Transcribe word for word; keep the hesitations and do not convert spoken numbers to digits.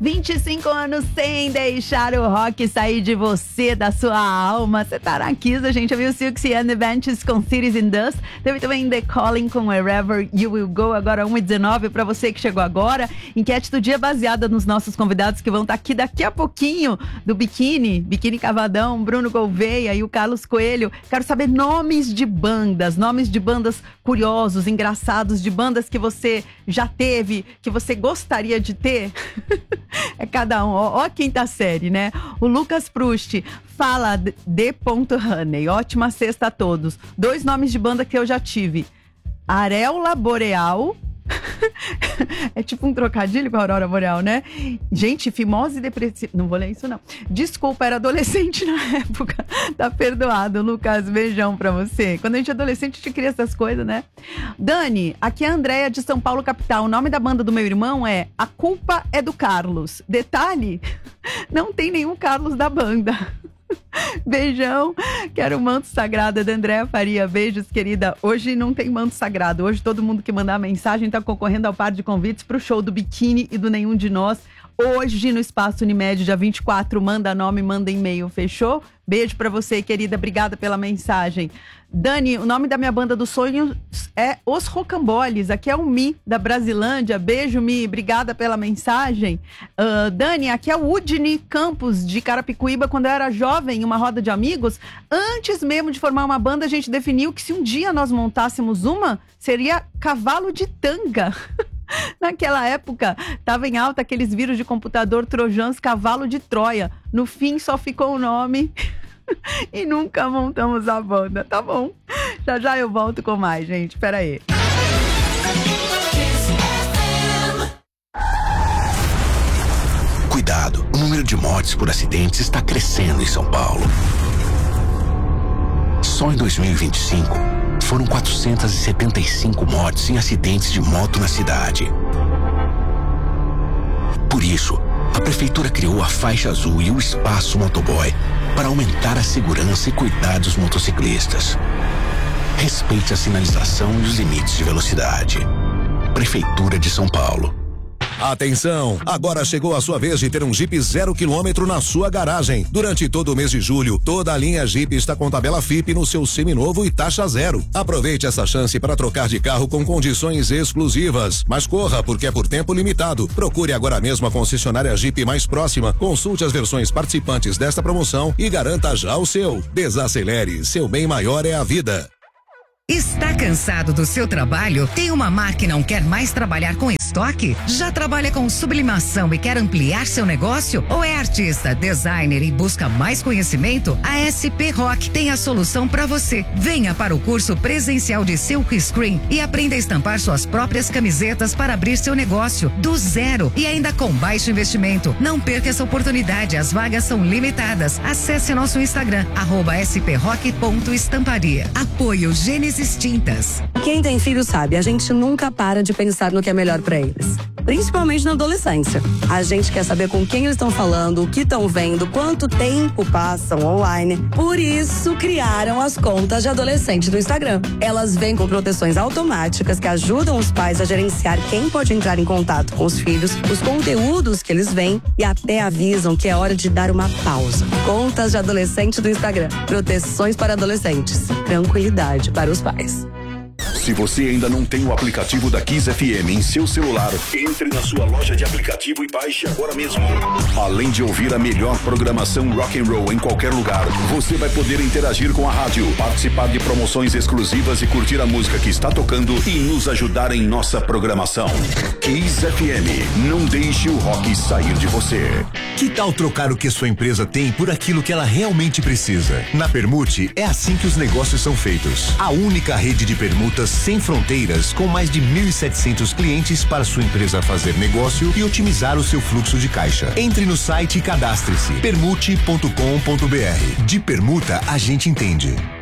vinte e cinco anos sem deixar o rock sair de você, da sua alma. Você tá na Kiss, a gente viu Silks and the Benches com Cities in Dust. Teve também The Calling com Wherever You Will Go, agora uma e dezenove pra você que chegou agora. Enquete do dia baseada nos nossos convidados que vão estar aqui daqui a pouquinho, do Biquíni, Biquíni Cavadão, Bruno Gouveia e o Carlos Coelho. Quero saber nomes de bandas, nomes de bandas curiosos, engraçados, de bandas que você já teve, que você gostaria de ter. É cada um, ó, ó a quinta série, né? O Lucas Proust fala de Honey. Ótima sexta a todos. Dois nomes de banda que eu já tive: Auréola Boreal. É tipo um trocadilho com a Aurora Boreal, né? Gente, fimose depressiva. Não vou ler isso, não. Desculpa, era adolescente na época. Tá perdoado, Lucas. Beijão pra você. Quando a gente é adolescente, a gente cria essas coisas, né? Dani, aqui é a Andréia de São Paulo, capital. O nome da banda do meu irmão é A Culpa é do Carlos. Detalhe, não tem nenhum Carlos da banda. Beijão, quero o manto sagrado da Andréa Faria. Beijos, querida. Hoje não tem manto sagrado. Hoje todo mundo que mandar mensagem tá concorrendo ao par de convites pro show do Biquíni e do Nenhum de Nós. Hoje no Espaço Unimed, dia vinte e quatro, manda nome, manda e-mail, fechou? Beijo pra você, querida, obrigada pela mensagem. Dani, o nome da minha banda dos sonhos é Os Rocamboles. Aqui é o Mi, da Brasilândia. Beijo, Mi, obrigada pela mensagem. Uh, Dani, aqui é o Udine Campos, de Carapicuíba. Quando eu era jovem, em uma roda de amigos, antes mesmo de formar uma banda, a gente definiu que se um dia nós montássemos uma, seria Cavalo de Tanga. Naquela época, tava em alta aqueles vírus de computador trojans Cavalo de Troia. No fim, só ficou o nome e nunca montamos a banda. Tá bom, já já eu volto com mais, gente. Pera aí. Cuidado, o número de mortes por acidentes está crescendo em São Paulo. Só em dois mil e vinte e cinco, foram quatrocentas e setenta e cinco mortes em acidentes de moto na cidade. Por isso, a Prefeitura criou a Faixa Azul e o Espaço Motoboy para aumentar a segurança e cuidar dos motociclistas. Respeite a sinalização e os limites de velocidade. Prefeitura de São Paulo. Atenção! Agora chegou a sua vez de ter um Jeep zero quilômetro na sua garagem. Durante todo o mês de julho, toda a linha Jeep está com tabela F I P no seu seminovo e taxa zero. Aproveite essa chance para trocar de carro com condições exclusivas. Mas corra, porque é por tempo limitado. Procure agora mesmo a concessionária Jeep mais próxima, consulte as versões participantes desta promoção e garanta já o seu. Desacelere, seu bem maior é a vida. Está cansado do seu trabalho? Tem uma marca e não quer mais trabalhar com estoque? Já trabalha com sublimação e quer ampliar seu negócio? Ou é artista, designer e busca mais conhecimento? A S P Rock tem a solução para você. Venha para o curso presencial de Silk Screen e aprenda a estampar suas próprias camisetas para abrir seu negócio do zero e ainda com baixo investimento. Não perca essa oportunidade, as vagas são limitadas. Acesse nosso Instagram, arroba sprock ponto estamparia. Apoio Gênesis Tintas. Quem tem filho sabe, a gente nunca para de pensar no que é melhor para eles. Principalmente na adolescência. A gente quer saber com quem eles estão falando, o que estão vendo, quanto tempo passam online. Por isso, criaram as contas de adolescente do Instagram. Elas vêm com proteções automáticas que ajudam os pais a gerenciar quem pode entrar em contato com os filhos, os conteúdos que eles veem e até avisam que é hora de dar uma pausa. Contas de adolescente do Instagram. Proteções para adolescentes. Tranquilidade para os pais. Se você ainda não tem o aplicativo da Kiss F M em seu celular, entre na sua loja de aplicativo e baixe agora mesmo. Além de ouvir a melhor programação rock and roll em qualquer lugar, você vai poder interagir com a rádio, participar de promoções exclusivas e curtir a música que está tocando e nos ajudar em nossa programação. Kiss F M, não deixe o rock sair de você. Que tal trocar o que sua empresa tem por aquilo que ela realmente precisa? Na Permute, é assim que os negócios são feitos. A única rede de permutas sem fronteiras, com mais de mil e setecentos clientes para sua empresa fazer negócio e otimizar o seu fluxo de caixa. Entre no site e cadastre-se permute ponto com ponto br. De permuta, a gente entende.